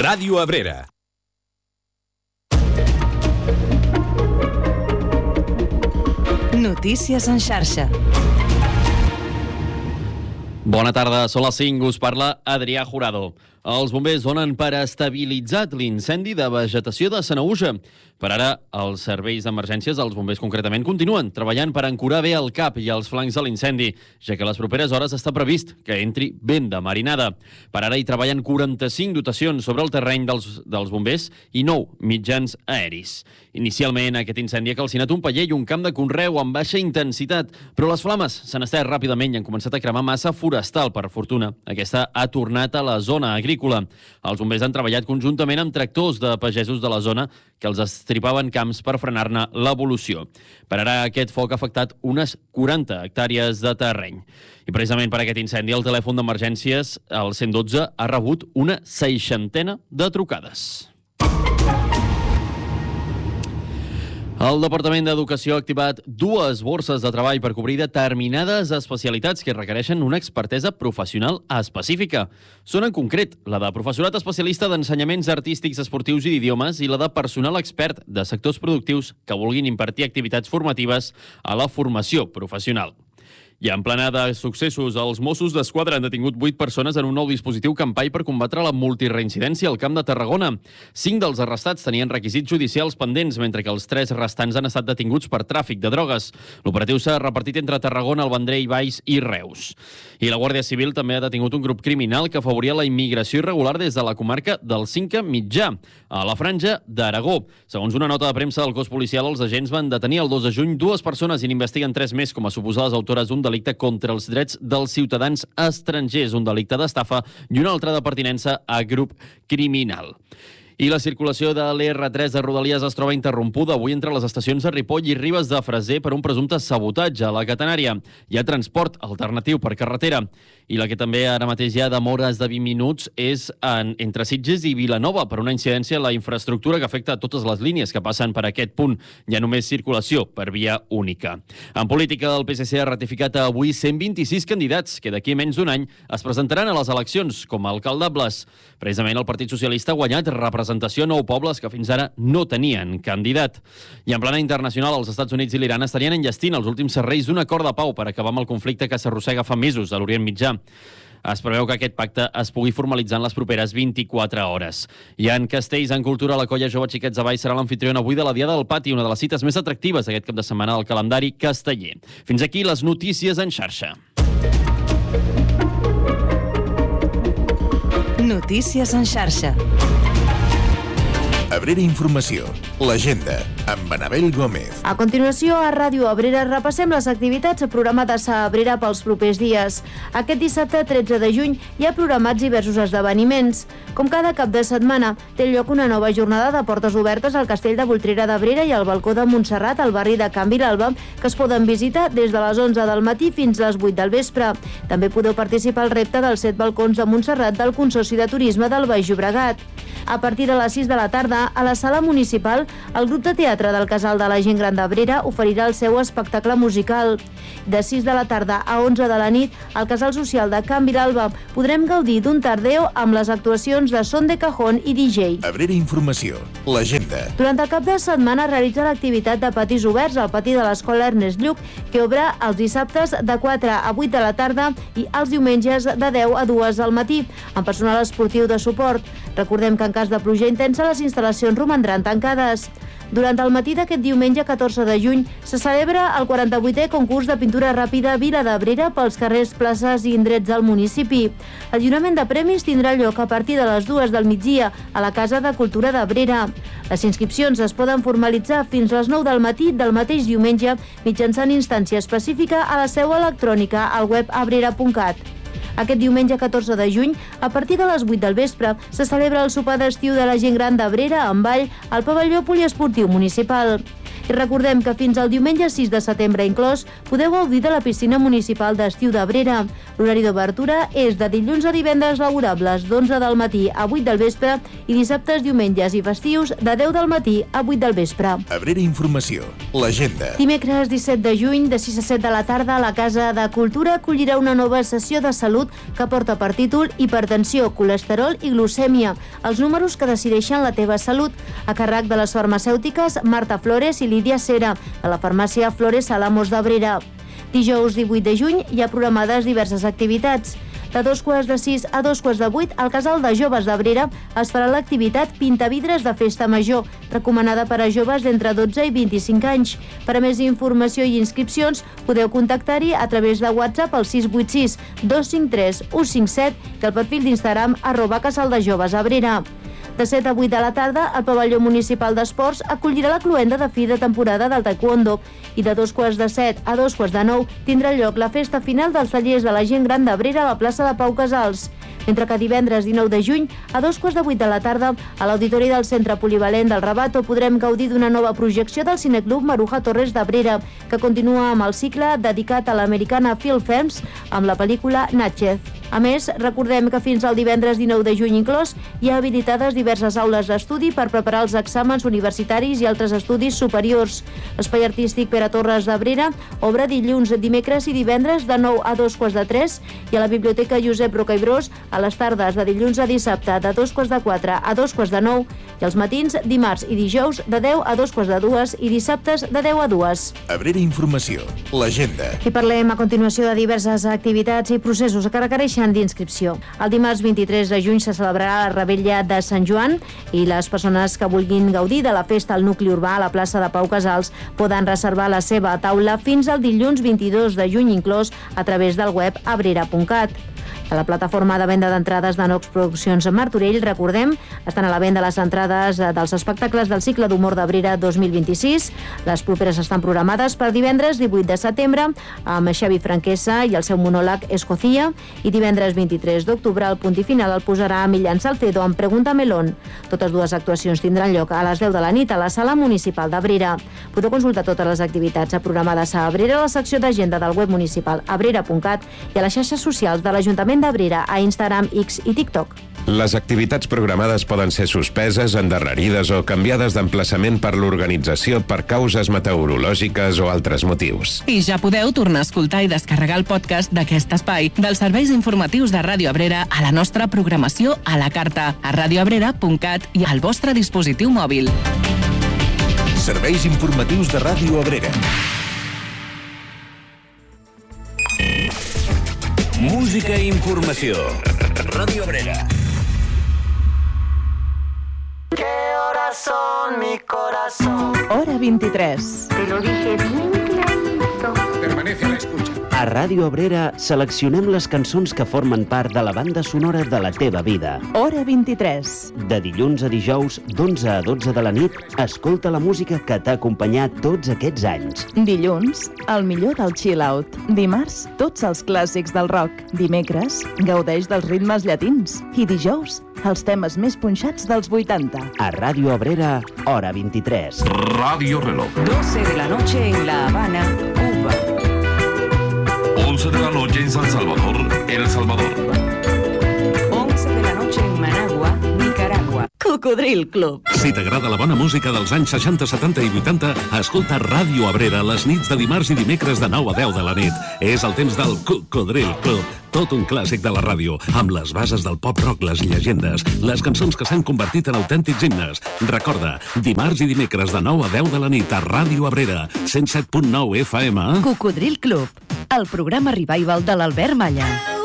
Ràdio Abrera. Notícies en xarxa. Bona tarda, són les 5, us parla Adrià Jurado. Els bombers donen per estabilitzat l'incendi de vegetació de Sanaüja. Per ara, els serveis d'emergències, els bombers concretament, continuen treballant per ancorar bé el cap i els flancs de l'incendi, ja que a les properes hores està previst que entri vent de marinada. Per ara hi treballen 45 dotacions sobre el terreny dels bombers i 9 mitjans aeris. Inicialment, aquest incendi ha calcinat un paller i un camp de conreu amb baixa intensitat, però les flames s'han estès ràpidament i han començat a cremar massa forestal, per fortuna. Aquesta ha tornat a la zona agrícola. Els bombers han treballat conjuntament amb tractors de pagesos de la zona que els estripaven camps per frenar-ne l'evolució. Per ara, aquest foc ha afectat unes 40 hectàrees de terreny. I precisament per aquest incendi, el telèfon d'emergències, el 112, ha rebut una 60ena de trucades. El Departament d'Educació ha activat 2 borses de treball per cobrir determinades especialitats que requereixen una expertesa professional específica. Són en concret la de professorat especialista d'ensenyaments artístics, esportius i d'idiomes i la de personal expert de sectors productius que vulguin impartir activitats formatives a la formació professional. I en plena de successos, els Mossos d'Esquadra han detingut 8 persones en un nou dispositiu Campai per combatre la multireincidència al Camp de Tarragona. 5 dels arrestats tenien requisits judicials pendents, mentre que els 3 restants han estat detinguts per tràfic de drogues. L'operatiu s'ha repartit entre Tarragona, el Vendrell, Valls i Reus. I la Guàrdia Civil també ha detingut un grup criminal que afavoria la immigració irregular des de la comarca del Cinca Mitjà, a la Franja d'Aragó. Segons una nota de premsa del cos policial, els agents van detenir el 2 de juny 2 persones i n'investiguen 3 més com a suposades autores d'un delicte contra els drets dels ciutadans estrangers, un delicte d'estafa i un altre de pertinença a grup criminal. I la circulació de l'R3 de Rodalies es troba interrompuda avui entre les estacions de Ripoll i Ribes de Freser per un presumpte sabotatge a la catenària. Hi ha transport alternatiu per carretera. I la que també ara mateix hi ha demores de 20 minuts és entre Sitges i Vilanova per una incidència en la infraestructura que afecta a totes les línies que passen per aquest punt. Hi ha només circulació per via única. En política, el PSC ha ratificat avui 126 candidats que d'aquí a menys d'un any es presentaran a les eleccions com a alcaldables. Precisament el Partit Socialista ha guanyat representació a 9 pobles que fins ara no tenien candidat. I en plana internacional, els Estats Units i l'Iran estarien enllestint els últims serrells d'un acord de pau per acabar amb el conflicte que s'arrossega fa mesos a l'Orient Mitjà. Es preveu que aquest pacte es pugui formalitzar en les properes 24 hores. I en Castells, en cultura, la colla Jove Xiquets de Valls serà l'amfitriona avui de la Diada del Pati, una de les cites més atractives d'aquest cap de setmana del calendari casteller. Fins aquí les notícies en xarxa. Notícies en xarxa. Abrera Informació, l'agenda, amb Anabel Gómez. A continuació, a Ràdio Abrera repassem les activitats programades a Abrera pels propers dies. Aquest dissabte, 13 de juny, hi ha programats diversos esdeveniments. Com cada cap de setmana, té lloc una nova jornada de portes obertes al Castell de Voltrera d'Abrera i al Balcó de Montserrat, al barri de Can Vilalba, que es poden visitar des de les 11 del matí fins a les 8 del vespre. També podeu participar al repte dels 7 balcons de Montserrat del Consorci de Turisme del Baix Llobregat. A partir de les 6 de la tarda, a la sala municipal, el grup de teatre del Casal de la Gent Gran d'Abrera oferirà el seu espectacle musical. De 6 de la tarda a 11 de la nit, al Casal Social de Can Vilalba podrem gaudir d'un tardeo amb les actuacions de son de cajón i DJ. Abrera Informació, l'agenda. Durant el cap de setmana realitza l'activitat de patis oberts al pati de l'Escola Ernest Lluch, que obre els dissabtes de 4 a 8 de la tarda i els diumenges de 10 a 2 del matí, amb personal esportiu de suport. Recordem que en cas de pluja intensa les instal·lacions romandran tancades. Durant el matí d'aquest diumenge 14 de juny se celebra el 48è concurs de pintura ràpida Vila d'Abrera pels carrers, places i indrets del municipi. El lliurament de premis tindrà lloc a partir de les 2 del migdia a la Casa de Cultura d'Abrera. Les inscripcions es poden formalitzar fins a les 9 del matí del mateix diumenge mitjançant instància específica a la seu electrònica al web abrera.cat. Aquest diumenge 14 de juny, a partir de les 8 del vespre, se celebra el sopar d'estiu de la gent gran d'Abrera amb ball al pavelló poliesportiu municipal. I recordem que fins al diumenge 6 de setembre inclòs podeu gaudir de la piscina municipal d'estiu d'Abrera. L'horari d'obertura és de dilluns a divendres laborables d'11 del matí a 8 del vespre i dissabtes, diumenges i festius de 10 del matí a 8 del vespre. Abrera Informació, l'agenda. Dimecres 17 de juny, de 6 a 7 de la tarda, la Casa de Cultura acollirà una nova sessió de salut que porta per títol Hipertensió, colesterol i glucèmia, els números que decideixen la teva salut, a càrrec de les farmacèutiques Marta Flores i Lídia Cera, de la farmàcia Flores Alamos d'Abrera. Dijous 18 de juny hi ha programades diverses activitats. De 2:45 a 2:45, al Casal de Joves d'Abrera es farà l'activitat Pintavidres de Festa Major, recomanada per a joves d'entre 12 i 25 anys. Per a més informació i inscripcions, podeu contactar-hi a través de WhatsApp al 686 253 157 i al perfil d'Instagram @casaldejovesAbrera. De 7 a 8 de la tarda, el pavelló municipal d'esports acollirà la cloenda de fi de temporada del taekwondo i de 2:15 a 2:45 tindrà lloc la festa final dels tallers de la gent gran d'Abrera a la plaça de Pau Casals. Mentre que divendres 19 de juny, a 2:15 de la tarda, a l'Auditori del Centre Polivalent del Rabato podrem gaudir d'una nova projecció del Cineclub Maruja Torres d'Abrera, que continua amb el cicle dedicat a l'americana Film Films amb la pel·lícula Natchez. A més, recordem que fins al divendres 19 de juny inclòs hi ha habilitades diverses aules d'estudi per preparar els exàmens universitaris i altres estudis superiors. L'Espai Artístic Pere Torres d'Abrera obre dilluns, dimecres i divendres de 9 a 2:15 i a la Biblioteca Josep Roca i Bros a les tardes de dilluns a dissabte de 2:15 a 2:15 i els matins dimarts i dijous de 10 a 2:15 i dissabtes de 10 a 2. Abrera Informació, l'agenda. I parlem a continuació de diverses activitats i processos que requereixen d'inscripció. El dimarts 23 de juny se celebrarà la Revetlla de Sant Joan i les persones que vulguin gaudir de la festa al nucli urbà a la plaça de Pau Casals poden reservar la seva taula fins al dilluns 22 de juny inclòs a través del web abrera.cat. A la plataforma de venda d'entrades de Nox Produccions Martorell, recordem, estan a la venda les entrades dels espectacles del cicle d'humor d'Abrera 2026. Les properes estan programades per divendres 18 de setembre amb Xavi Franquesa i el seu monòleg Escocía i divendres 23 d'octubre el punt i final el posarà Millán Salcedo amb Pregunta Melón. Totes dues actuacions tindran lloc a les 10 de la nit a la Sala Municipal d'Abrera. Podeu consultar totes les activitats programades a Abrera a la secció d'agenda del web municipal abrera.cat i a les xarxes socials de l'Ajuntament d'Abrera a Instagram, X i TikTok. Les activitats programades poden ser suspeses, endarrerides o canviades d'emplaçament per l'organització per causes meteorològiques o altres motius. I ja podeu tornar a escoltar i descarregar el podcast d'aquest espai dels serveis informatius de Ràdio Abrera a la nostra programació a la carta a radioabrera.cat i al vostre dispositiu mòbil. Serveis informatius de Ràdio Abrera. Música i informació. Ràdio Abrera. ¿Qué horas son, mi corazón? Hora 23. Te lo dije bien clarito. Permanece a la escucha. A Ràdio Abrera seleccionem les cançons que formen part de la banda sonora de la teva vida. Hora 23. De dilluns a dijous, d'11 a 12 de la nit, escolta la música que t'ha acompanyat tots aquests anys. Dilluns, el millor del chill-out. Dimarts, tots els clàssics del rock. Dimecres, gaudeix dels ritmes llatins. I dijous, els temes més punxats dels 80. A Ràdio Abrera, hora 23. Radio Reloj. 12 de la noche en La Habana, Cuba. 11 de la noche en San Salvador, El Salvador. 11 de la noche en Managua, Nicaragua. Cocodril Club. Si t'agrada la bona música dels anys 60, 70 i 80, escolta Ràdio Abrera les nits de dimarts i dimecres de 9 a 10 de la nit. És el temps del Cocodril Club. Tot un clàssic de la ràdio, amb les bases del pop-rock, les llegendes, les cançons que s'han convertit en autèntics himnes. Recorda, dimarts i dimecres de 9 a 10 de la nit a Ràdio Abrera, 107.9 FM. Cocodril Club, el programa revival de l'Albert Malla.